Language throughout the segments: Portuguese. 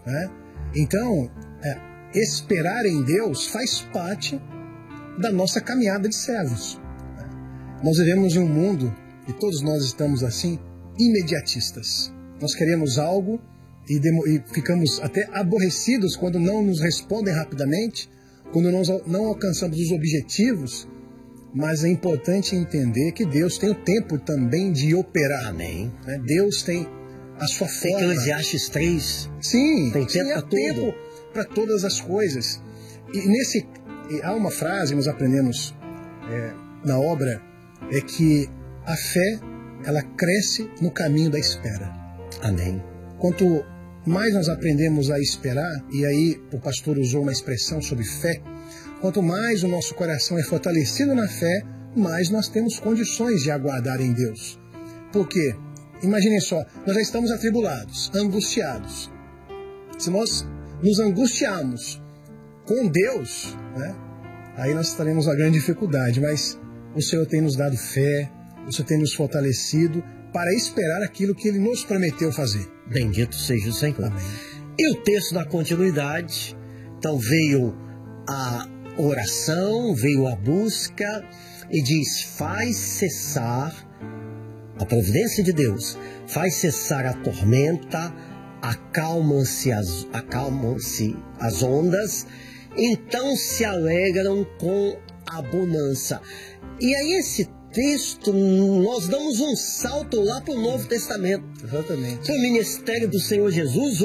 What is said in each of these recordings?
né? Então, esperar em Deus faz parte da nossa caminhada de servos. Nós vivemos em um mundo, e todos nós estamos assim, imediatistas. Nós queremos algo e ficamos até aborrecidos quando não nos respondem rapidamente, quando nós não alcançamos os objetivos, mas é importante entender que Deus tem o tempo também de operar. Amém. Né? Deus tem a sua forma. Eclesiastes 3. Sim, tem tempo para todas as coisas. E há uma frase que nós aprendemos na obra, é que a fé, ela cresce no caminho da espera. Amém. Quanto mais nós aprendemos a esperar, e aí o pastor usou uma expressão sobre fé, quanto mais o nosso coração é fortalecido na fé, mais nós temos condições de aguardar em Deus. Por quê? Imaginem só, nós já estamos atribulados, angustiados. Se nós nos angustiarmos com Deus, né, aí nós estaremos na grande dificuldade, mas o Senhor tem nos dado fé, o Senhor tem nos fortalecido para esperar aquilo que Ele nos prometeu fazer. Bendito seja o Senhor. Amém. E o texto da continuidade, então veio a oração, veio a busca e diz, faz cessar a providência de Deus, faz cessar a tormenta, acalmam-se as ondas, então se alegram com a bonança. E aí esse texto, nós damos um salto lá para o Novo Testamento. Exatamente. Para o ministério do Senhor Jesus,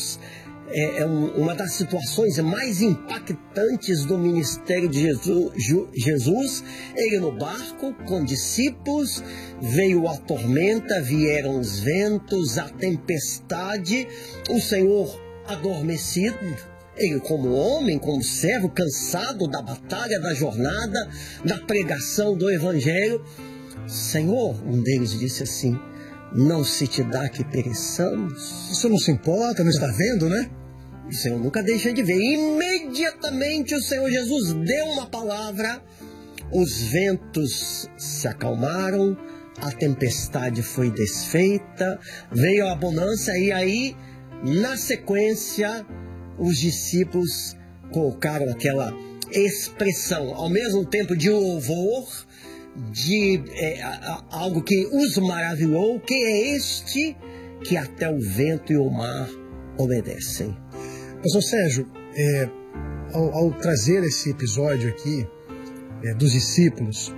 uma das situações mais impactantes do ministério de Jesus, ele no barco com discípulos, veio a tormenta, vieram os ventos, a tempestade, o Senhor adormecido, ele como homem, como servo, cansado da batalha, da jornada, da pregação do Evangelho. Senhor, um deles disse assim, não se te dá que pereçamos? Isso não se importa, não está vendo, né? O Senhor nunca deixa de ver. Imediatamente o Senhor Jesus deu uma palavra, os ventos se acalmaram, a tempestade foi desfeita, veio a bonança e aí, na sequência, os discípulos colocaram aquela expressão, ao mesmo tempo de louvor, de algo que os maravilhou, que é este que até o vento e o mar obedecem. Pastor Sérgio, ao trazer esse episódio aqui dos discípulos,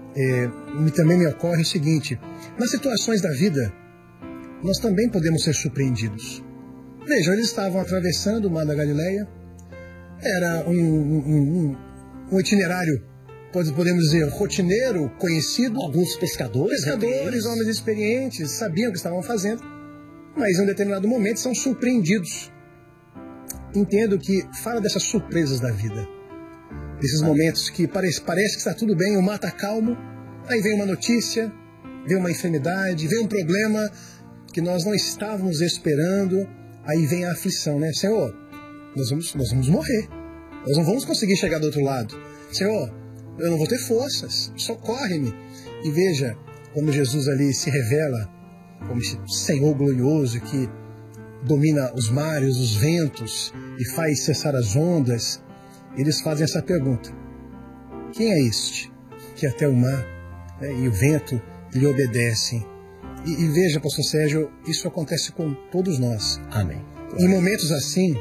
também me ocorre o seguinte, nas situações da vida, nós também podemos ser surpreendidos. Vejam, eles estavam atravessando o Mar da Galileia, era um itinerário, podemos dizer, rotineiro, conhecido. Alguns pescadores, homens experientes, sabiam o que estavam fazendo, mas em um determinado momento são surpreendidos. Entendo que fala dessas surpresas da vida, desses momentos que parece que está tudo bem, o mar está calmo, aí vem uma notícia, vem uma enfermidade, vem um problema que nós não estávamos esperando, aí vem a aflição, né? Senhor, nós vamos morrer, nós não vamos conseguir chegar do outro lado. Senhor, eu não vou ter forças, socorre-me. E veja como Jesus ali se revela como esse Senhor glorioso que domina os mares, os ventos e faz cessar as ondas. Eles fazem essa pergunta: quem é este que até o mar e o vento lhe obedecem? E veja, pastor Sérgio, isso acontece com todos nós. Amém. Em momentos assim,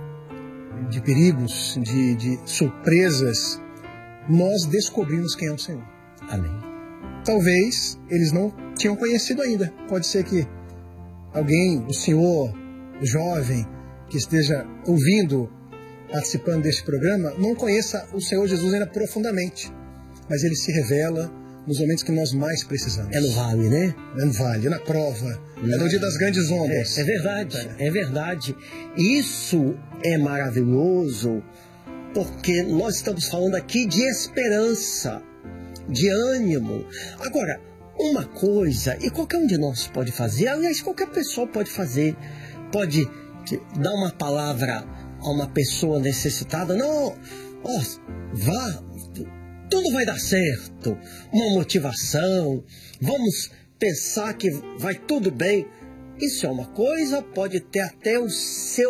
de perigos, de surpresas, nós descobrimos quem é o Senhor. Amém. Talvez eles não tinham conhecido ainda. Pode ser que alguém, o senhor, o jovem, que esteja ouvindo, participando deste programa, não conheça o Senhor Jesus ainda profundamente. Mas Ele se revela nos momentos que nós mais precisamos. É no vale, né? É no vale, é na prova, é no dia das grandes ondas. É verdade, é verdade. Isso é maravilhoso, porque nós estamos falando aqui de esperança, de ânimo. Agora, uma coisa, e qualquer um de nós pode fazer, aliás, qualquer pessoa pode fazer, pode dar uma palavra a uma pessoa necessitada. Não, vá, tudo vai dar certo, uma motivação, vamos pensar que vai tudo bem. Isso é uma coisa, pode ter até o seu